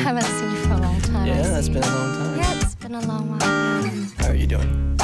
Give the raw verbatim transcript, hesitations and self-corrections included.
haven't seen you for a long time. Yeah, I that's see. been a long time. Yeah, it's been a long while. How are you doing?